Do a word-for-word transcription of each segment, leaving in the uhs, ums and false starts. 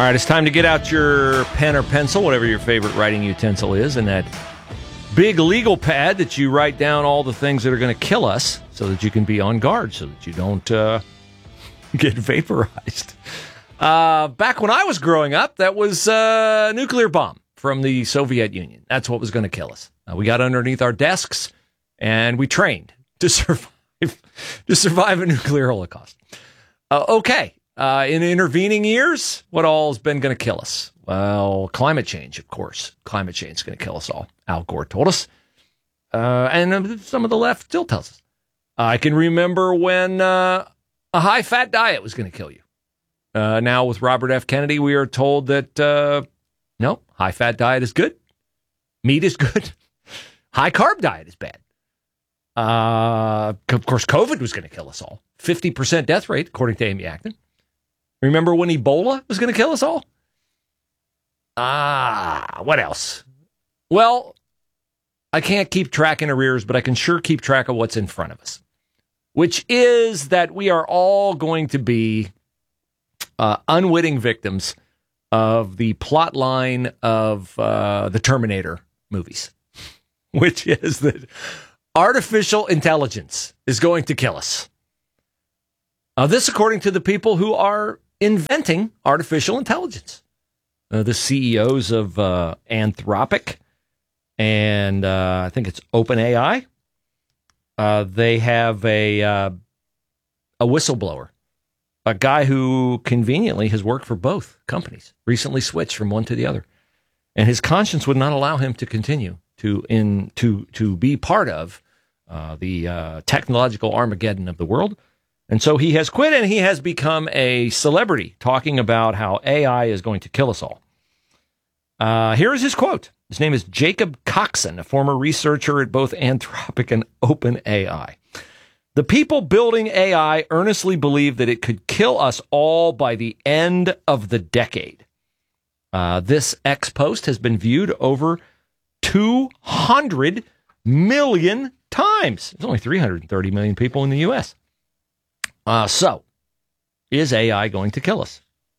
All right, it's time to get out your pen or pencil, whatever your favorite writing utensil is, and that big legal pad that you write down all the things that are going to kill us so that you can be on guard, so that you don't uh, get vaporized. Uh, back when I was growing up, that was uh, a nuclear bomb from the Soviet Union. That's what was going to kill us. Uh, we got underneath our desks, and we trained to survive, to survive a nuclear holocaust. Uh, okay. Uh, in intervening years, what all has been going to kill us? Well, climate change, of course. Climate change is going to kill us all. Al Gore told us. Uh, and some of the left still tells us. I can remember when uh, a high-fat diet was going to kill you. Uh, now, with Robert F. Kennedy, we are told that, uh, no, high-fat diet is good. Meat is good. High-carb diet is bad. Uh, of course, COVID was going to kill us all. fifty percent death rate, according to Amy Acton. Remember when Ebola was going to kill us all? Ah, what else? Well, I can't keep track in arrears, but I can sure keep track of what's in front of us, which is that we are all going to be uh, unwitting victims of the plot line of uh, the Terminator movies, which is that artificial intelligence is going to kill us. Uh, this, according to the people who are inventing artificial intelligence. Uh, the C E Os of uh, Anthropic and uh, I think it's OpenAI. Uh, they have a uh, a whistleblower, a guy who conveniently has worked for both companies, recently switched from one to the other, and his conscience would not allow him to continue to in to to be part of uh, the uh, technological Armageddon of the world. And so he has quit, and he has become a celebrity talking about how A I is going to kill us all. Uh, here is his quote. His name is Jacob Coxon, a former researcher at both Anthropic and OpenAI. The people building A I earnestly believe that it could kill us all by the end of the decade. Uh, this X post has been viewed over two hundred million times. There's only three hundred thirty million people in the U S Uh, so, is A I going to kill us?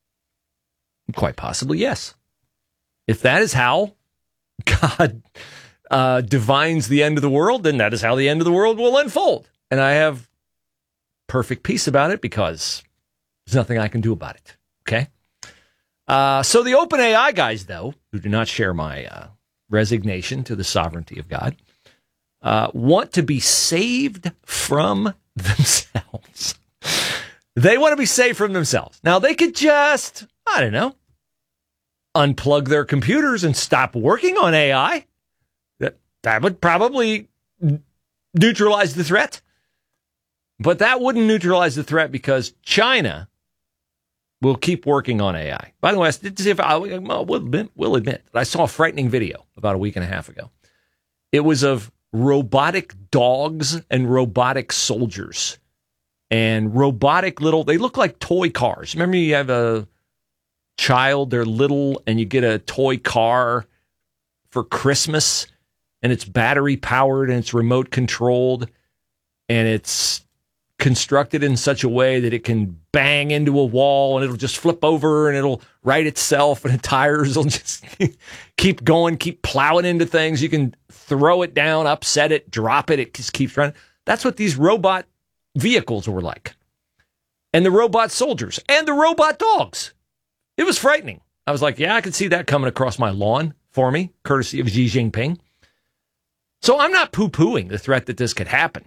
Quite possibly, yes. If that is how God uh, divines the end of the world, then that is how the end of the world will unfold. And I have perfect peace about it because there's nothing I can do about it. Okay? Uh, so the OpenAI guys, though, who do not share my uh, resignation to the sovereignty of God, uh, want to be saved from themselves. They want to be saved from themselves. Now, they could just, I don't know, unplug their computers and stop working on A I. That, that would probably neutralize the threat. But that wouldn't neutralize the threat because China will keep working on A I. By the way, I did see if I will admit, will admit that I saw a frightening video about a week and a half ago. It was of robotic dogs and robotic soldiers. And robotic little, they look like toy cars. Remember you have a child, they're little, and you get a toy car for Christmas, and it's battery powered, and it's remote controlled, and it's constructed in such a way that it can bang into a wall, and it'll just flip over, and it'll right itself, and the tires will just keep going, keep plowing into things. You can throw it down, upset it, drop it, it just keeps running. That's what these robot vehicles were like. And the robot soldiers and the robot dogs. It was frightening. I was like, yeah, I could see that coming across my lawn for me, courtesy of Xi Jinping. So I'm not poo-pooing the threat that this could happen.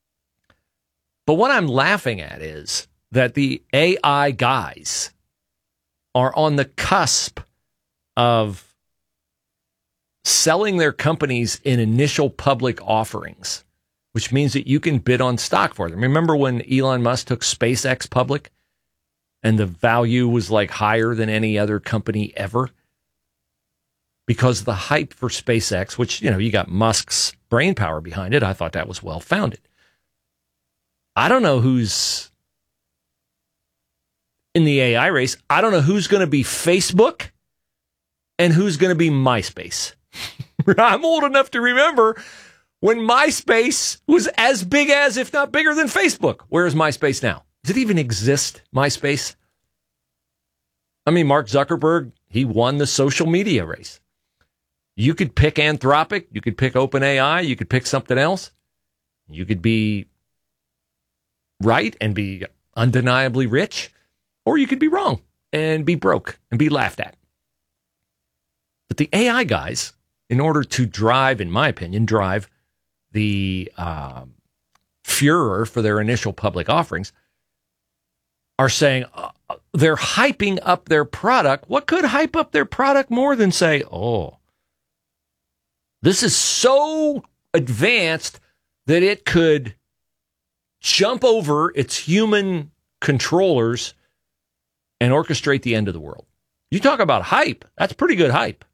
But what I'm laughing at is that the A I guys are on the cusp of selling their companies in initial public offerings, which means that you can bid on stock for them. Remember when Elon Musk took SpaceX public and the value was like higher than any other company ever? Because the hype for SpaceX, which, you know, you got Musk's brain power behind it, I thought that was well-founded. I don't know who's in the A I race. I don't know who's going to be Facebook and who's going to be MySpace. I'm old enough to remember when MySpace was as big as, if not bigger than Facebook. Where is MySpace now? Does it even exist, MySpace? I mean, Mark Zuckerberg, he won the social media race. You could pick Anthropic, you could pick OpenAI, you could pick something else. You could be right and be undeniably rich, or you could be wrong and be broke and be laughed at. But the A I guys, in order to drive, in my opinion, drive the uh, furor for their initial public offerings, are saying uh, they're hyping up their product. What could hype up their product more than say, oh, this is so advanced that it could jump over its human controllers and orchestrate the end of the world. You talk about hype, that's pretty good hype.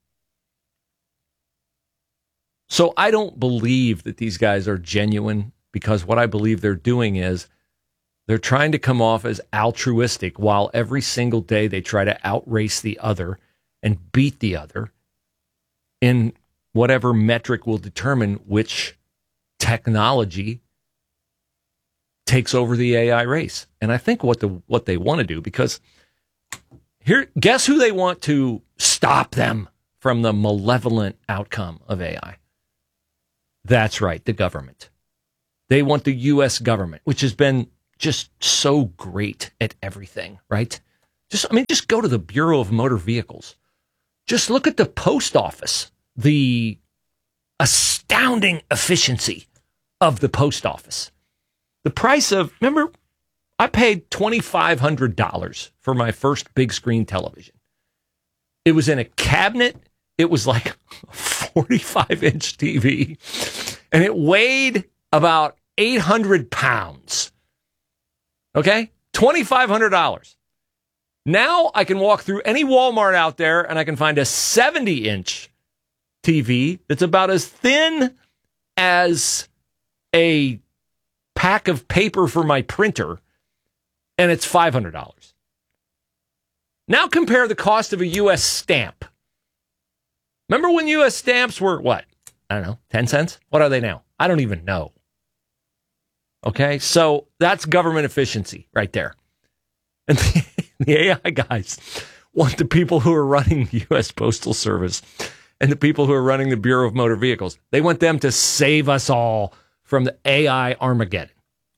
So I don't believe that these guys are genuine, because what I believe they're doing is they're trying to come off as altruistic while every single day they try to outrace the other and beat the other in whatever metric will determine which technology takes over the A I race. And I think what the what they want to do, because here, guess who they want to stop them from the malevolent outcome of A I? That's right, the government. They want the U S government, which has been just so great at everything, right? Just, I mean, just go to the Bureau of Motor Vehicles. Just look at the post office, the astounding efficiency of the post office. The price of, remember, I paid twenty-five hundred dollars for my first big screen television. It was in a cabinet. It was like a forty-five inch T V, and it weighed about eight hundred pounds. Okay? twenty-five hundred dollars. Now I can walk through any Walmart out there and I can find a seventy inch T V that's about as thin as a pack of paper for my printer, and it's five hundred dollars. Now compare the cost of a U S stamp. Remember when U S stamps were, what? I don't know, ten cents? What are they now? I don't even know. Okay, so that's government efficiency right there. And the, the A I guys want the people who are running the U S Postal Service and the people who are running the Bureau of Motor Vehicles, they want them to save us all from the A I Armageddon.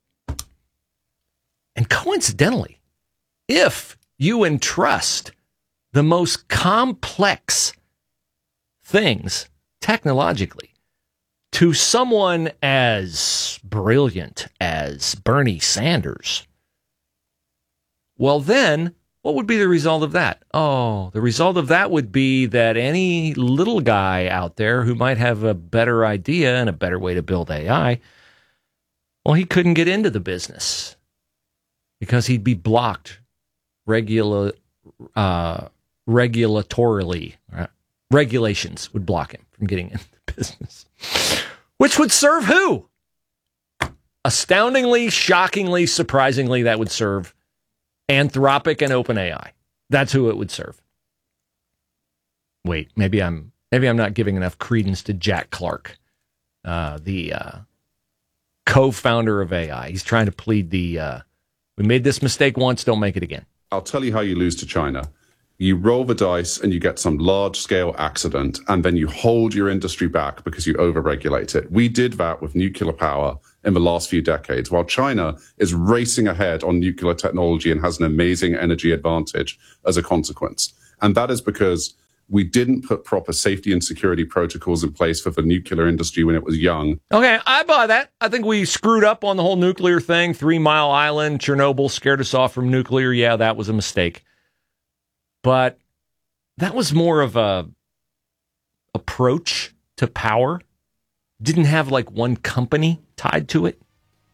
And coincidentally, if you entrust the most complex things technologically to someone as brilliant as Bernie Sanders, well then, what would be the result of that? Oh, the result of that would be that any little guy out there who might have a better idea and a better way to build A I, well, he couldn't get into the business because he'd be blocked regula, uh, regulatorily. Right? Regulations would block him from getting into the business, which would serve who? Astoundingly, shockingly, surprisingly, that would serve Anthropic and OpenAI. That's who it would serve. Wait, maybe I'm maybe I'm not giving enough credence to Jack Clark, uh, the uh, co-founder of A I. He's trying to plead the uh, we made this mistake once, don't make it again. I'll tell you how you lose to China. You roll the dice and you get some large-scale accident, and then you hold your industry back because you overregulate it. We did that with nuclear power in the last few decades, while China is racing ahead on nuclear technology and has an amazing energy advantage as a consequence. And that is because we didn't put proper safety and security protocols in place for the nuclear industry when it was young. Okay, I buy that. I think we screwed up on the whole nuclear thing. Three Mile Island, Chernobyl scared us off from nuclear. Yeah, that was a mistake. But that was more of a approach to power. Didn't have like one company tied to it.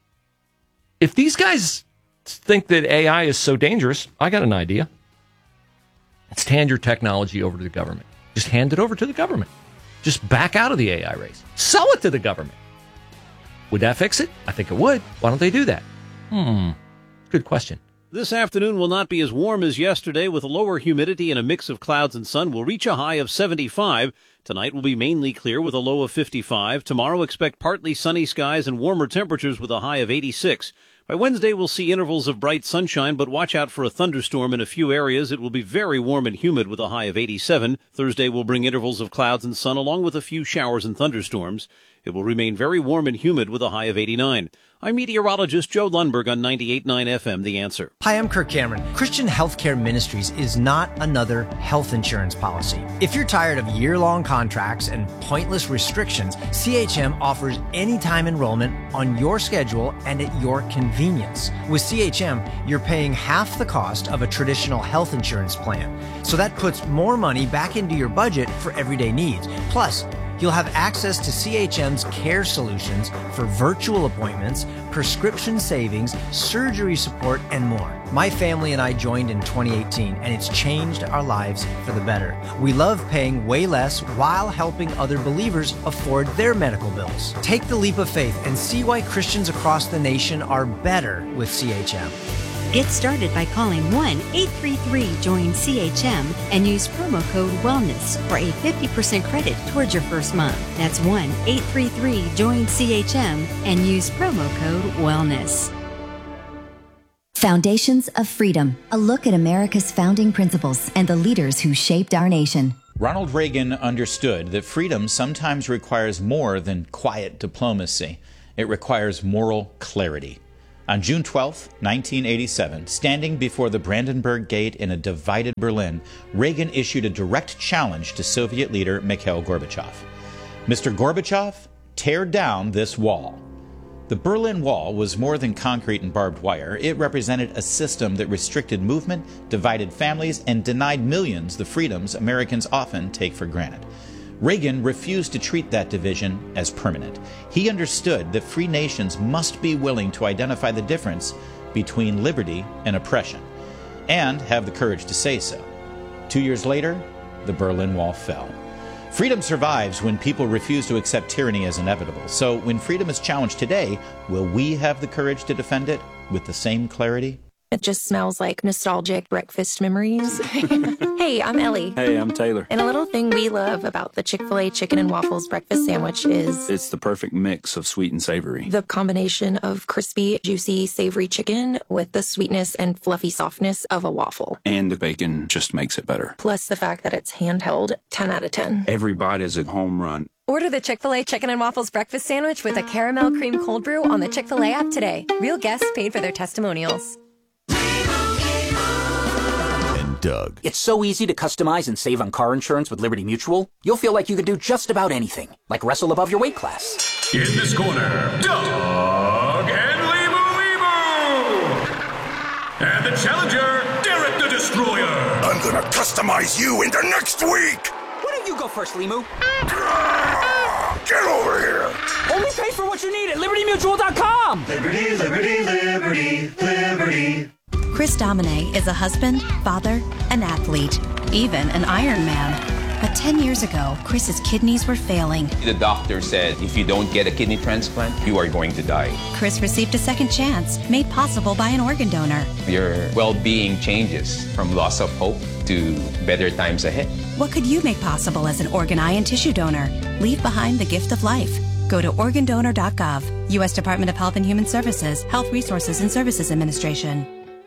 If these guys think that A I is so dangerous, I got an idea. Let's hand your technology over to the government. Just hand it over to the government. Just back out of the A I race. Sell it to the government. Would that fix it? I think it would. Why don't they do that? Hmm. Good question. This afternoon will not be as warm as yesterday, with lower humidity and a mix of clouds and sun. We'll reach a high of seventy-five. Tonight will be mainly clear with a low of fifty-five. Tomorrow expect partly sunny skies and warmer temperatures with a high of eighty-six. By Wednesday, we'll see intervals of bright sunshine, but watch out for a thunderstorm in a few areas. It will be very warm and humid with a high of eighty-seven. Thursday will bring intervals of clouds and sun along with a few showers and thunderstorms. It will remain very warm and humid with a high of eighty-nine. I'm meteorologist Joe Lundberg on ninety-eight point nine F M, The Answer. Hi, I'm Kirk Cameron. Christian Healthcare Ministries is not another health insurance policy. If you're tired of year-long contracts and pointless restrictions, C H M offers anytime enrollment on your schedule and at your convenience. With C H M, you're paying half the cost of a traditional health insurance plan. So that puts more money back into your budget for everyday needs. Plus, you'll have access to C H M's care solutions for virtual appointments, prescription savings, surgery support, and more. My family and I joined in twenty eighteen, and it's changed our lives for the better. We love paying way less while helping other believers afford their medical bills. Take the leap of faith and see why Christians across the nation are better with C H M. Get started by calling one eight three three join C H M and use promo code WELLNESS for a fifty percent credit towards your first month. That's one eight three three join C H M and use promo code WELLNESS. Foundations of Freedom, a look at America's founding principles and the leaders who shaped our nation. Ronald Reagan understood that freedom sometimes requires more than quiet diplomacy. It requires moral clarity. On June twelfth, nineteen eighty-seven, standing before the Brandenburg Gate in a divided Berlin, Reagan issued a direct challenge to Soviet leader Mikhail Gorbachev. Mister Gorbachev, tear down this wall. The Berlin Wall was more than concrete and barbed wire. It represented a system that restricted movement, divided families, and denied millions the freedoms Americans often take for granted. Reagan refused to treat that division as permanent. He understood that free nations must be willing to identify the difference between liberty and oppression, and have the courage to say so. Two years later, the Berlin Wall fell. Freedom survives when people refuse to accept tyranny as inevitable. So when freedom is challenged today, will we have the courage to defend it with the same clarity? It just smells like nostalgic breakfast memories. Hey, I'm Ellie. Hey, I'm Taylor. And a little thing we love about the Chick-fil-A chicken and waffles breakfast sandwich is... it's the perfect mix of sweet and savory. The combination of crispy, juicy, savory chicken with the sweetness and fluffy softness of a waffle. And the bacon just makes it better. Plus the fact that it's handheld, ten out of ten. Every bite is a home run. Order the Chick-fil-A Chicken and Waffles breakfast sandwich with a caramel cream cold brew on the Chick-fil-A app today. Real guests paid for their testimonials. Doug. It's so easy to customize and save on car insurance with Liberty Mutual. You'll feel like you could do just about anything, like wrestle above your weight class. In this corner, Doug and Limu Limu! And the challenger, Derek the Destroyer! I'm gonna customize you into next week! Why don't you go first, Limu? Get over here! Only pay for what you need at Liberty Mutual dot com! Liberty, Liberty, Liberty, Liberty. Chris Domine is a husband, father, an athlete, even an Ironman. But ten years ago, Chris's kidneys were failing. The doctor said if you don't get a kidney transplant, you are going to die. Chris received a second chance, made possible by an organ donor. Your well-being changes from loss of hope to better times ahead. What could you make possible as an organ, eye, and tissue donor? Leave behind the gift of life. Go to organ donor dot gov. U S Department of Health and Human Services, Health Resources and Services Administration.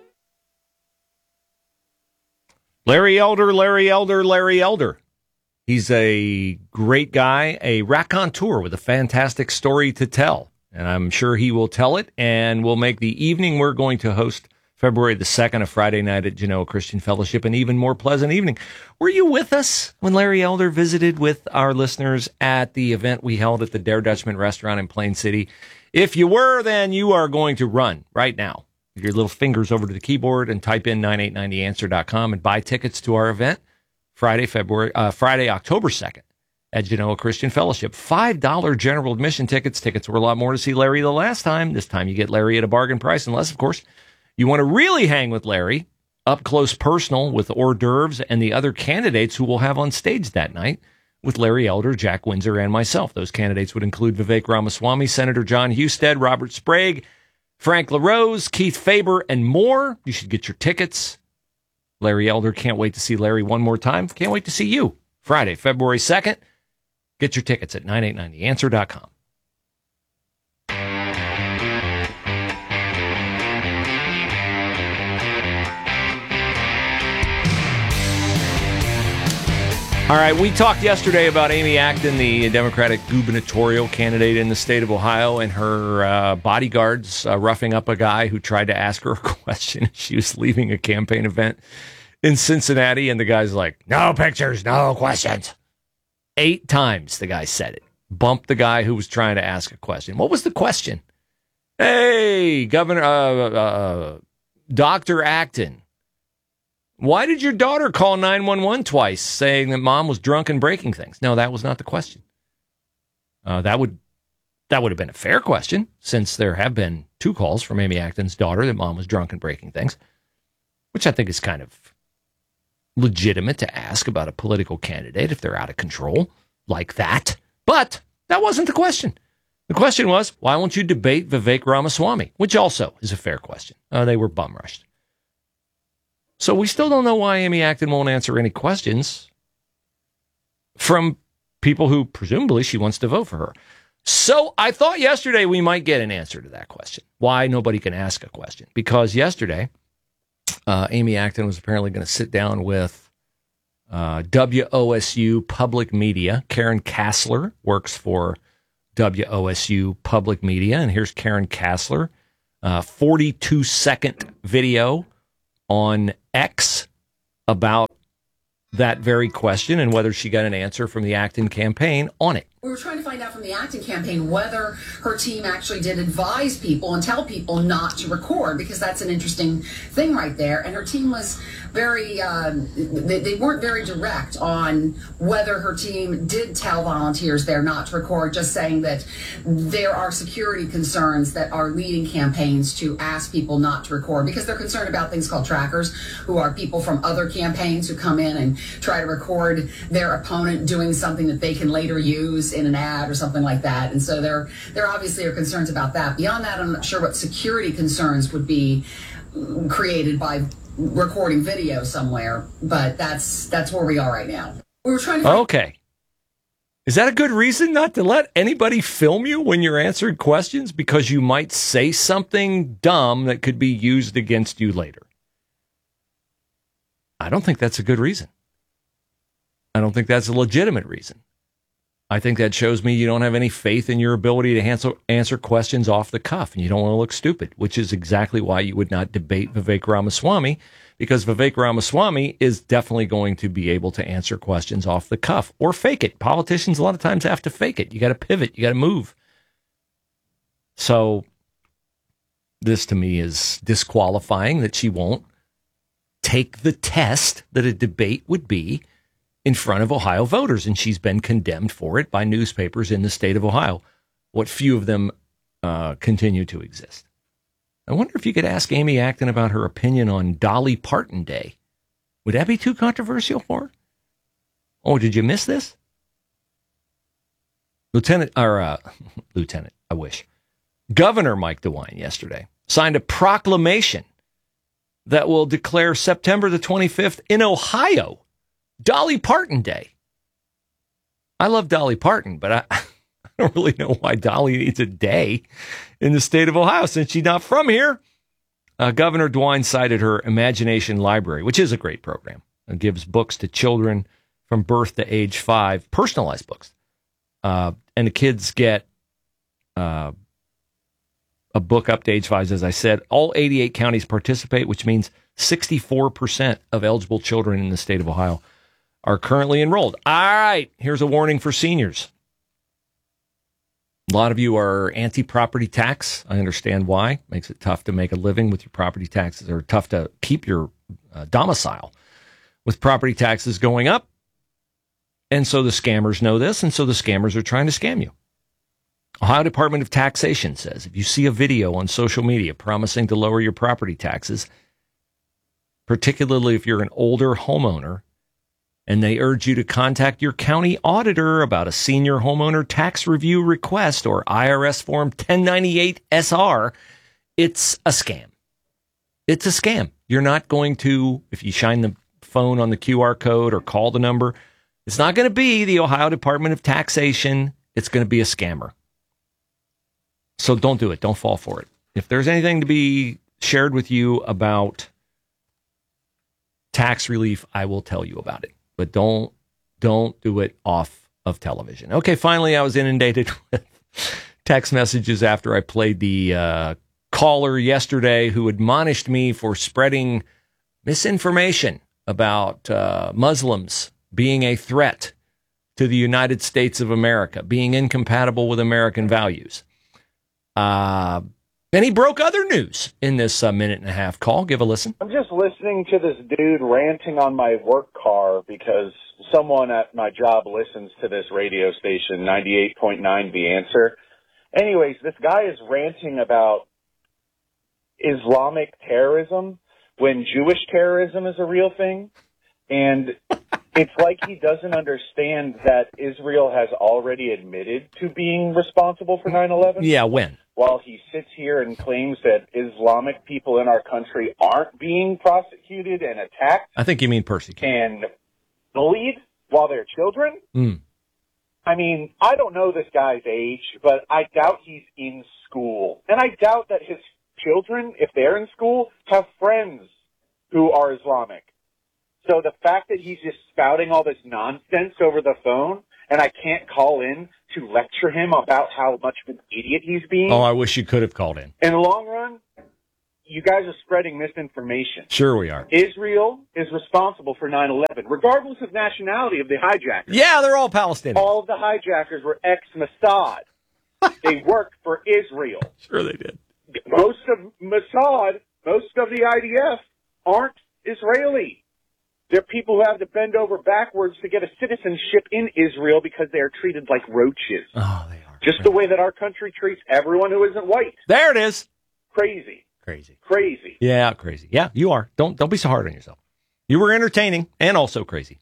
Larry Elder, Larry Elder, Larry Elder. He's a great guy, a raconteur with a fantastic story to tell. And I'm sure he will tell it, and we'll make the evening we're going to host February the second, a Friday night at Genoa Christian Fellowship, an even more pleasant evening. Were you with us when Larry Elder visited with our listeners at the event we held at the Dare Dutchman restaurant in Plain City? If you were, then you are going to run right now. Your little fingers over to the keyboard and type in nine eight nine the answer dot com and buy tickets to our event Friday, February, uh, Friday, October second at Genoa Christian Fellowship. five dollars general admission tickets. Tickets were a lot more to see Larry the last time. This time you get Larry at a bargain price, unless, of course, you want to really hang with Larry, up close personal with hors d'oeuvres and the other candidates who we'll have on stage that night with Larry Elder, Jack Windsor, and myself. Those candidates would include Vivek Ramaswamy, Senator John Husted, Robert Sprague, Frank LaRose, Keith Faber, and more. You should get your tickets. Larry Elder, can't wait to see Larry one more time. Can't wait to see you Friday, February second. Get your tickets at nine eight nine the answer dot com. All right, we talked yesterday about Amy Acton, the Democratic gubernatorial candidate in the state of Ohio, and her uh, bodyguards uh, roughing up a guy who tried to ask her a question. She was leaving a campaign event in Cincinnati, and the guy's like, no pictures, no questions. Eight times the guy said it. Bumped the guy who was trying to ask a question. What was the question? Hey, Governor, uh, uh, Doctor Acton, why did your daughter call nine one one twice saying that mom was drunk and breaking things? No, that was not the question. Uh, that would that would have been a fair question, since there have been two calls from Amy Acton's daughter that mom was drunk and breaking things, which I think is kind of legitimate to ask about a political candidate if they're out of control like that. But that wasn't the question. The question was, why won't you debate Vivek Ramaswamy? Which also is a fair question. Uh, they were bum rushed. So we still don't know why Amy Acton won't answer any questions from people who presumably she wants to vote for her. So I thought yesterday we might get an answer to that question. Why nobody can ask a question. Because yesterday, uh, Amy Acton was apparently going to sit down with uh, W O S U Public Media. Karen Kassler works for W O S U Public Media. And here's Karen Kassler, uh, forty-two second video on X about that very question and whether she got an answer from the Acton campaign on it. We were trying to find out from the Acton campaign whether her team actually did advise people and tell people not to record, because that's an interesting thing right there. And her team was very, um, they, they weren't very direct on whether her team did tell volunteers there not to record, just saying that there are security concerns that are leading campaigns to ask people not to record, because they're concerned about things called trackers, who are people from other campaigns who come in and try to record their opponent doing something that they can later use in an ad or something like that. And so there there obviously are concerns about that. Beyond that, I'm not sure what security concerns would be created by recording video somewhere, but that's that's where we are right now. We were trying to find- Okay. Is that a good reason not to let anybody film you when you're answering questions? Because you might say something dumb that could be used against you later. I don't think that's a good reason. I don't think that's a legitimate reason. I think that shows me you don't have any faith in your ability to answer, answer questions off the cuff, and you don't want to look stupid, which is exactly why you would not debate Vivek Ramaswamy, because Vivek Ramaswamy is definitely going to be able to answer questions off the cuff or fake it. Politicians a lot of times have to fake it. You got to pivot. You got to move. So this to me is disqualifying, that she won't take the test that a debate would be in front of Ohio voters, and she's been condemned for it by newspapers in the state of Ohio. What few of them uh, continue to exist. I wonder if you could ask Amy Acton about her opinion on Dolly Parton Day. Would that be too controversial for her? Oh, did you miss this? Lieutenant, or uh, Lieutenant, I wish. Governor Mike DeWine yesterday signed a proclamation that will declare September the twenty-fifth in Ohio Dolly Parton Day. I love Dolly Parton, but I, I don't really know why Dolly needs a day in the state of Ohio since she's not from here. Uh, Governor DeWine cited her Imagination Library, which is a great program. It gives books to children from birth to age five, personalized books. Uh, and the kids get uh, a book up to age five, as I said. All eighty-eight counties participate, which means sixty-four percent of eligible children in the state of Ohio are currently enrolled. All right, here's a warning for seniors. A lot of you are anti-property tax. I understand why. Makes it tough to make a living with your property taxes, or tough to keep your uh, domicile with property taxes going up. And so the scammers know this, and so the scammers are trying to scam you. Ohio Department of Taxation says if you see a video on social media promising to lower your property taxes, particularly if you're an older homeowner, and they urge you to contact your county auditor about a senior homeowner tax review request or I R S Form ten ninety-eight S R, it's a scam. It's a scam. You're not going to, if you shine the phone on the Q R code or call the number, it's not going to be the Ohio Department of Taxation. It's going to be a scammer. So don't do it. Don't fall for it. If there's anything to be shared with you about tax relief, I will tell you about it. But don't Don't do it off of television. Okay, finally, I was inundated with text messages after I played the uh, caller yesterday who admonished me for spreading misinformation about uh, Muslims being a threat to the United States of America, being incompatible with American values. Uh, and he broke other news in this uh, minute and a half call. Give a listen. I'm just listening to this dude ranting on my work car because someone at my job listens to this radio station, ninety-eight point nine The Answer. Anyways, this guy is ranting about Islamic terrorism when Jewish terrorism is a real thing. And it's like he doesn't understand that Israel has already admitted to being responsible for nine eleven. Yeah, when? While he sits here and claims that Islamic people in our country aren't being prosecuted and attacked. I think you mean persecuted. And bullied while they're children. Mm. I mean, I don't know this guy's age, but I doubt he's in school. And I doubt that his children, if they're in school, have friends who are Islamic. So the fact that he's just spouting all this nonsense over the phone and I can't call in to lecture him about how much of an idiot he's being. Oh, I wish you could have called in. In the long run, you guys are spreading misinformation. Sure we are. Israel is responsible for nine eleven, regardless of nationality of the hijackers. Yeah, they're all Palestinians. All of the hijackers were ex-Mossad. They worked for Israel. Sure they did. Most of Mossad, most of the I D F aren't Israeli. They're people who have to bend over backwards to get a citizenship in Israel because they are treated like roaches. Oh, they are. Just the way that our country treats everyone who isn't white. There it is. Crazy. Crazy. Crazy. Yeah, crazy. Yeah, you are. Don't don't be so hard on yourself. You were entertaining and also crazy.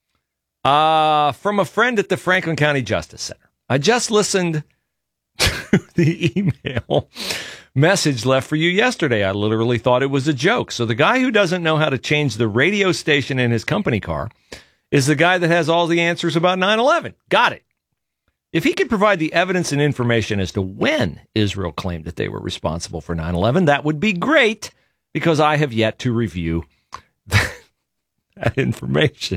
Uh, from a friend at the Franklin County Justice Center. I just listened to the email message left for you yesterday. I literally thought it was a joke. So the guy who doesn't know how to change the radio station in his company car is the guy that has all the answers about nine eleven. Got it. If he could provide the evidence and information as to when Israel claimed that they were responsible for nine eleven, that would be great, because I have yet to review that information.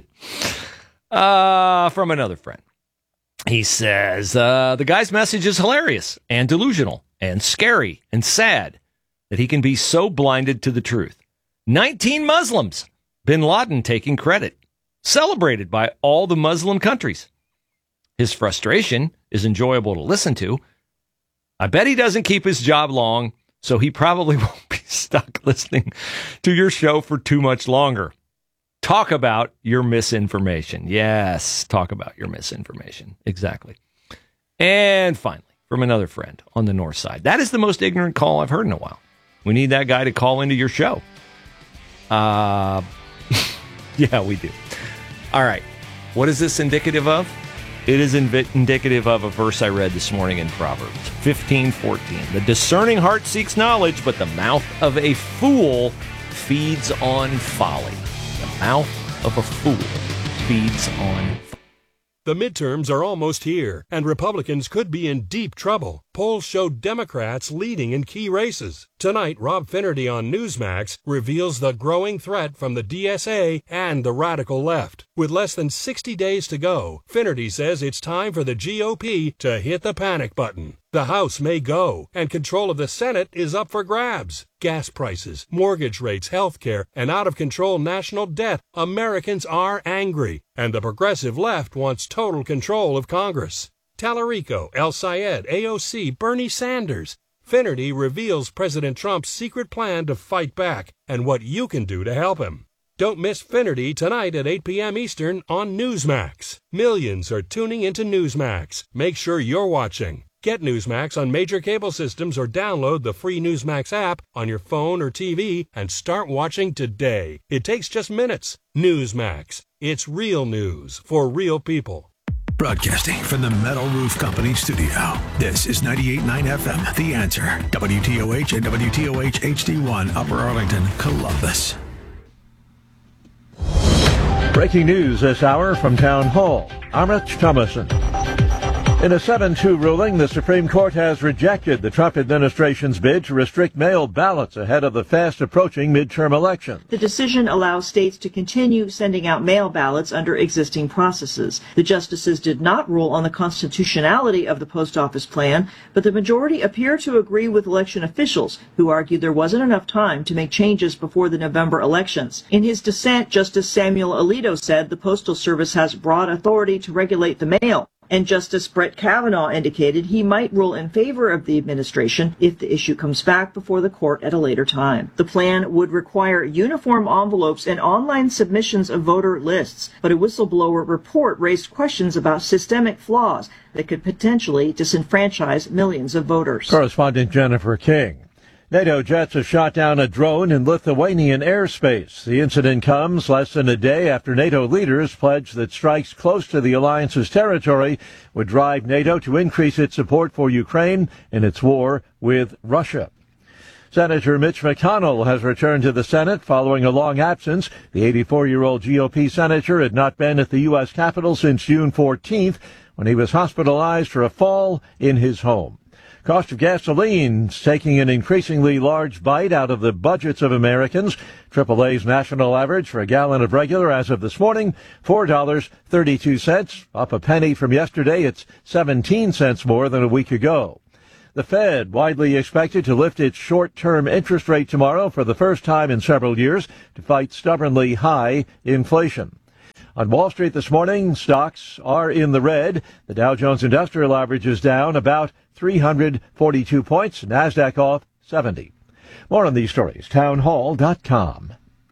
Uh, from another friend. He says, uh, the guy's message is hilarious and delusional and scary and sad that he can be so blinded to the truth. nineteen Muslims, bin Laden taking credit, celebrated by all the Muslim countries. His frustration is enjoyable to listen to. I bet he doesn't keep his job long, so he probably won't be stuck listening to your show for too much longer. Talk about your misinformation. Yes, talk about your misinformation. Exactly. And finally, from another friend on the north side. That is the most ignorant call I've heard in a while. We need that guy to call into your show. Uh, yeah, we do. All right. What is this indicative of? It is inv- indicative of a verse I read this morning in Proverbs fifteen fourteen. The discerning heart seeks knowledge, but the mouth of a fool feeds on folly. The mouth of a fool feeds on folly. The midterms are almost here, and Republicans could be in deep trouble. Polls show Democrats leading in key races. Tonight, Rob Finnerty on Newsmax reveals the growing threat from the D S A and the radical left. With less than sixty days to go, Finnerty says it's time for the G O P to hit the panic button. The House may go, and control of the Senate is up for grabs. Gas prices, mortgage rates, health care, and out-of-control national debt. Americans are angry, and the progressive left wants total control of Congress. Tallarico, El Sayed, A O C, Bernie Sanders. Finnerty reveals President Trump's secret plan to fight back and what you can do to help him. Don't miss Finnerty tonight at eight p.m. Eastern on Newsmax. Millions are tuning into Newsmax. Make sure you're watching. Get Newsmax on major cable systems or download the free Newsmax app on your phone or T V and start watching today. It takes just minutes. Newsmax. It's real news for real people. Broadcasting from the Metal Roof Company studio. This is ninety-eight point nine F M, The Answer. W T O H and W T O H H D one, Upper Arlington, Columbus. Breaking news this hour from Town Hall. I'm Rich Thomason. In a seven two ruling, the Supreme Court has rejected the Trump administration's bid to restrict mail ballots ahead of the fast-approaching midterm election. The decision allows states to continue sending out mail ballots under existing processes. The justices did not rule on the constitutionality of the post office plan, but the majority appear to agree with election officials who argued there wasn't enough time to make changes before the November elections. In his dissent, Justice Samuel Alito said the Postal Service has broad authority to regulate the mail. And Justice Brett Kavanaugh indicated he might rule in favor of the administration if the issue comes back before the court at a later time. The plan would require uniform envelopes and online submissions of voter lists, but a whistleblower report raised questions about systemic flaws that could potentially disenfranchise millions of voters. Correspondent Jennifer King. NATO jets have shot down a drone in Lithuanian airspace. The incident comes less than a day after NATO leaders pledged that strikes close to the alliance's territory would drive NATO to increase its support for Ukraine in its war with Russia. Senator Mitch McConnell has returned to the Senate following a long absence. The eighty-four-year-old G O P senator had not been at the U S Capitol since June fourteenth when he was hospitalized for a fall in his home. Cost of gasoline taking an increasingly large bite out of the budgets of Americans. triple A's national average for a gallon of regular as of this morning, four dollars and thirty-two cents, up a penny from yesterday. It's seventeen cents more than a week ago. The Fed widely expected to lift its short-term interest rate tomorrow for the first time in several years to fight stubbornly high inflation. On Wall Street this morning, stocks are in the red. The Dow Jones Industrial Average is down about three hundred forty-two points. NASDAQ off seventy. More on these stories, townhall dot com.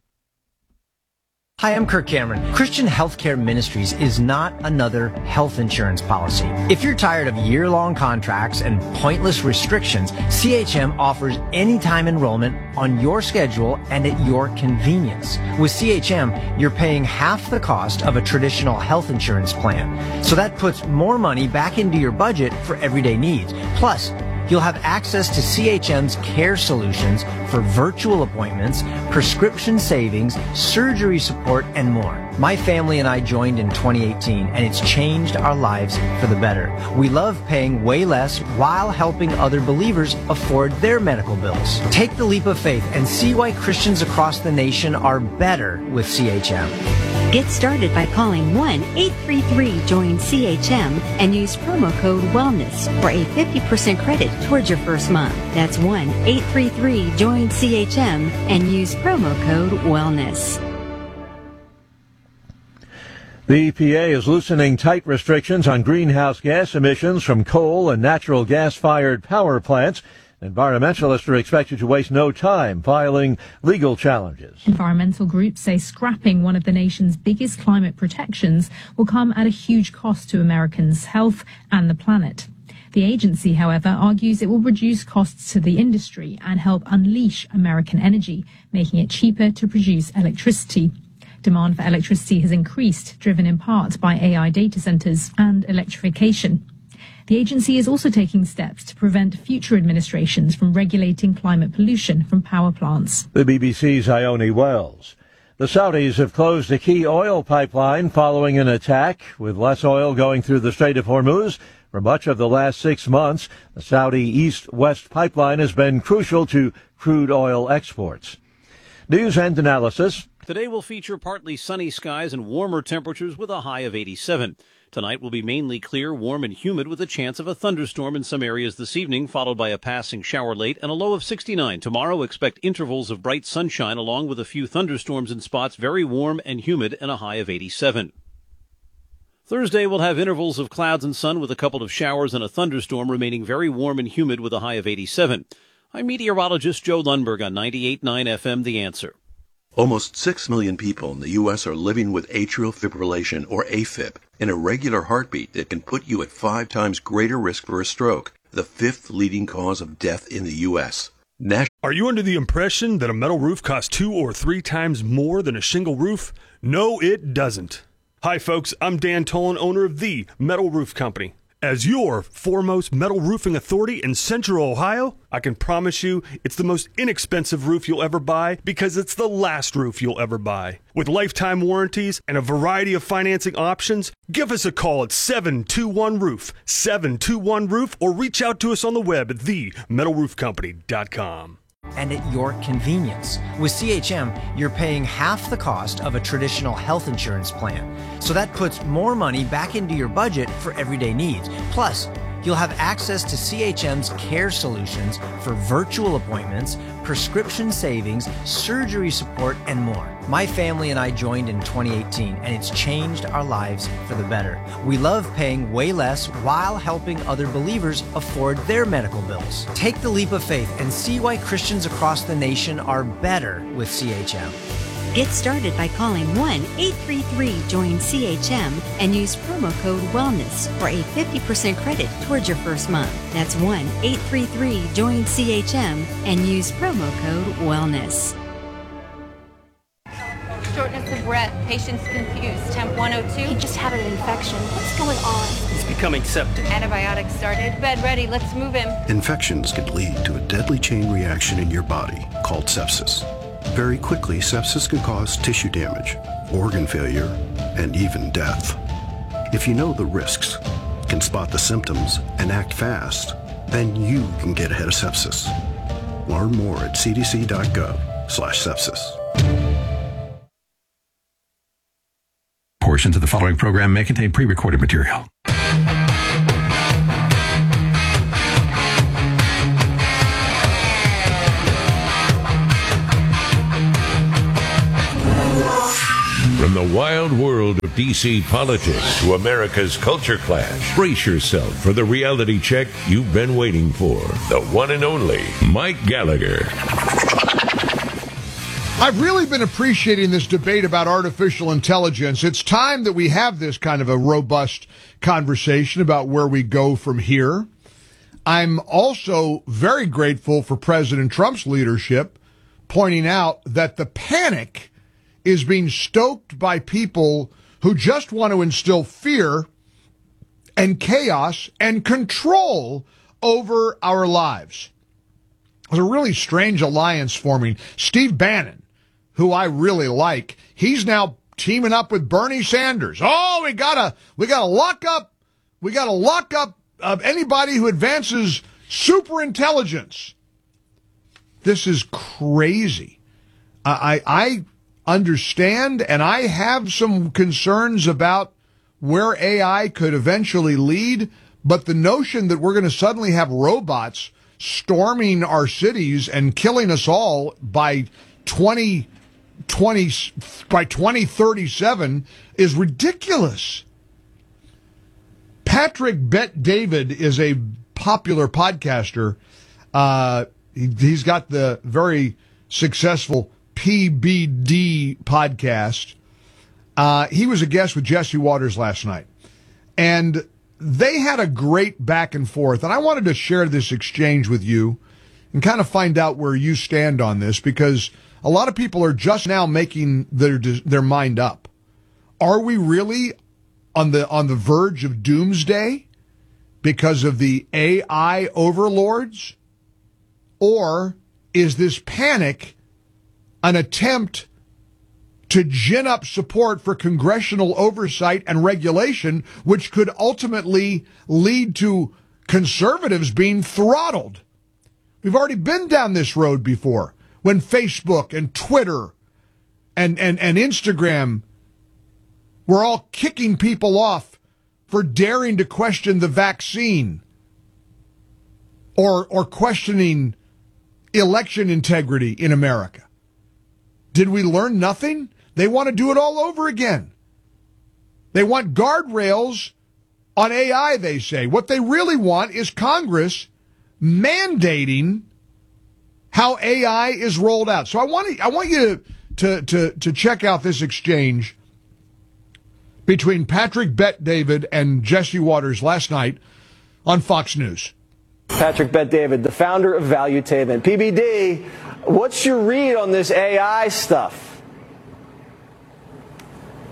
Hi, I'm Kirk Cameron. Christian Healthcare Ministries is not another health insurance policy. If you're tired of year-long contracts and pointless restrictions, C H M offers anytime enrollment on your schedule and at your convenience. With C H M, you're paying half the cost of a traditional health insurance plan. So that puts more money back into your budget for everyday needs. Plus, you'll have access to C H M's care solutions for virtual appointments, prescription savings, surgery support, and more. My family and I joined in twenty eighteen, and it's changed our lives for the better. We love paying way less while helping other believers afford their medical bills. Take the leap of faith and see why Christians across the nation are better with C H M. Get started by calling one eight three three join C H M and use promo code WELLNESS for a fifty percent credit towards your first month. That's one eight three three join C H M and use promo code WELLNESS. The E P A is loosening tight restrictions on greenhouse gas emissions from coal and natural gas-fired power plants. Environmentalists are expected to waste no time filing legal challenges. Environmental groups say scrapping one of the nation's biggest climate protections will come at a huge cost to Americans' health and the planet. The agency, however, argues it will reduce costs to the industry and help unleash American energy, making it cheaper to produce electricity. Demand for electricity has increased, driven in part by A I data centers and electrification. The agency is also taking steps to prevent future administrations from regulating climate pollution from power plants. The B B C's Ione Wells. The Saudis have closed a key oil pipeline following an attack, with less oil going through the Strait of Hormuz. For much of the last six months, the Saudi East-West pipeline has been crucial to crude oil exports. News and analysis. Today will feature partly sunny skies and warmer temperatures with a high of eighty-seven. Tonight will be mainly clear, warm, and humid with a chance of a thunderstorm in some areas this evening, followed by a passing shower late and a low of sixty-nine. Tomorrow, expect intervals of bright sunshine along with a few thunderstorms in spots, very warm and humid, and a high of eighty-seven. Thursday will have intervals of clouds and sun with a couple of showers and a thunderstorm, remaining very warm and humid with a high of eighty-seven. I'm meteorologist Joe Lundberg on ninety-eight point nine F M, The Answer. Almost six million people in the U S are living with atrial fibrillation, or AFib, an irregular heartbeat that can put you at five times greater risk for a stroke, the fifth leading cause of death in the U S. Nash- Are you under the impression that a metal roof costs two or three times more than a shingle roof? No, it doesn't. Hi, folks. I'm Dan Tolan, owner of The Metal Roof Company. As your foremost metal roofing authority in Central Ohio, I can promise you it's the most inexpensive roof you'll ever buy because it's the last roof you'll ever buy. With lifetime warranties and a variety of financing options, give us a call at seven two one roof, seven two one roof, or reach out to us on the web at the metal roof company dot com. And at your convenience. With C H M, you're paying half the cost of a traditional health insurance plan. So that puts more money back into your budget for everyday needs. Plus, you'll have access to C H M's care solutions for virtual appointments, prescription savings, surgery support, and more. My family and I joined in twenty eighteen, and it's changed our lives for the better. We love paying way less while helping other believers afford their medical bills. Take the leap of faith and see why Christians across the nation are better with C H M. Get started by calling one eight three three join C H M and use promo code WELLNESS for a fifty percent credit towards your first month. That's one eight three three join C H M and use promo code WELLNESS. Shortness of breath, patient's confused, temp one oh two. He just had an infection. What's going on? He's becoming septic. Antibiotics started. Bed ready, let's move him. Infections can lead to a deadly chain reaction in your body called sepsis. Very quickly, sepsis can cause tissue damage, organ failure, and even death. If you know the risks, can spot the symptoms, and act fast, then you can get ahead of sepsis. Learn more at c d c dot gov slash sepsis. Portions of the following program may contain pre-recorded material. From the wild world of D C politics to America's culture clash, brace yourself for the reality check you've been waiting for. The one and only Mike Gallagher. I've really been appreciating this debate about artificial intelligence. It's time that we have this kind of a robust conversation about where we go from here. I'm also very grateful for President Trump's leadership, pointing out that the panic is being stoked by people who just want to instill fear and chaos and control over our lives. There's a really strange alliance forming. Steve Bannon, who I really like, he's now teaming up with Bernie Sanders. Oh, we gotta, we gotta lock up, we gotta lock up uh, anybody who advances super intelligence. This is crazy. I, I understand, and I have some concerns about where A I could eventually lead, but the notion that we're going to suddenly have robots storming our cities and killing us all by twenty twenty by twenty thirty-seven is ridiculous. Patrick Bet David is a popular podcaster. Uh, he, he's got the very successful P B D podcast. Uh, he was a guest with Jesse Waters last night, and they had a great back and forth. And I wanted to share this exchange with you and kind of find out where you stand on this, because a lot of people are just now making their their mind up. Are we really on the on the verge of doomsday because of the A I overlords, or is this panic an attempt to gin up support for congressional oversight and regulation, which could ultimately lead to conservatives being throttled? We've already been down this road before, when Facebook and Twitter and, and, and Instagram were all kicking people off for daring to question the vaccine or, or questioning election integrity in America. Did we learn nothing? They want to do it all over again. They want guardrails on A I, they say. What they really want is Congress mandating how A I is rolled out. So I want to, I want you to, to, to check out this exchange between Patrick Bet David and Jesse Waters last night on Fox News. Patrick Bet David, the founder of Valuetainment. P B D, what's your read on this A I stuff?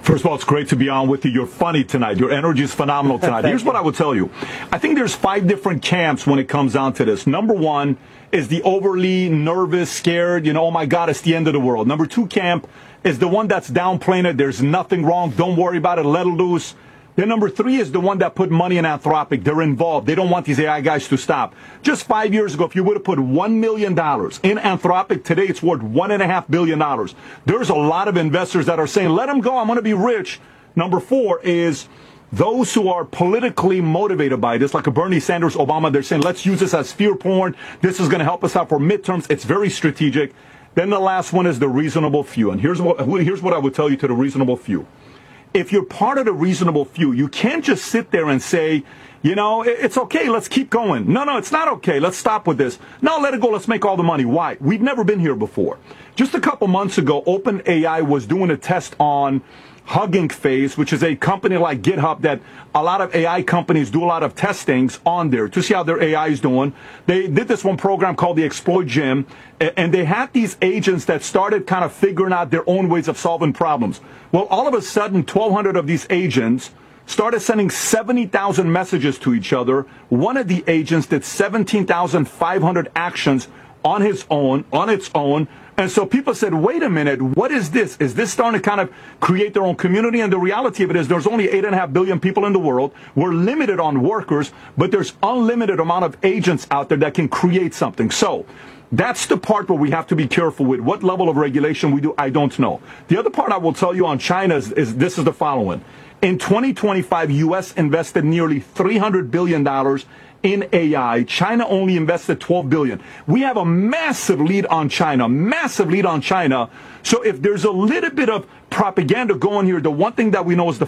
First of all, it's great to be on with you. You're funny tonight. Your energy is phenomenal tonight. Here's what I would tell you. I think there's five different camps when it comes down to this. Number one is the overly nervous, scared, you know, oh my God, it's the end of the world. Number two camp is the one that's downplaying it. There's nothing wrong. Don't worry about it. Let it loose. Then number three is the one that put money in Anthropic. They're involved. They don't want these A I guys to stop. Just five years ago, if you would have put one million dollars in Anthropic, today it's worth one point five billion dollars. There's a lot of investors that are saying, let them go. I'm going to be rich. Number four is those who are politically motivated by this, like a Bernie Sanders, Obama, they're saying, let's use this as fear porn. This is going to help us out for midterms. It's very strategic. Then the last one is the reasonable few. And here's what, here's what I would tell you to the reasonable few. If you're part of the reasonable few, you can't just sit there and say, you know, it's okay, let's keep going. No, no, it's not okay. Let's stop with this. No, let it go. Let's make all the money. Why? We've never been here before. Just a couple months ago, OpenAI was doing a test on Hugging Face, which is a company like GitHub that a lot of A I companies do a lot of testings on there to see how their A I is doing. They did this one program called the Exploit Gym, and they had these agents that started kind of figuring out their own ways of solving problems. Well, all of a sudden, twelve hundred of these agents started sending seventy thousand messages to each other. One of the agents did seventeen thousand five hundred actions on his own, on its own. And so people said, wait a minute, what is this? Is this starting to kind of create their own community? And the reality of it is there's only eight and a half billion people in the world. We're limited on workers, but there's unlimited amount of agents out there that can create something. So that's the part where we have to be careful with. What level of regulation we do, I don't know. The other part I will tell you on China is, is this is the following. In twenty twenty-five, U S invested nearly three hundred billion dollars in A I. China only invested twelve billion dollars. We have a massive lead on China, massive lead on China. So if there's a little bit of propaganda going here, the one thing that we know is the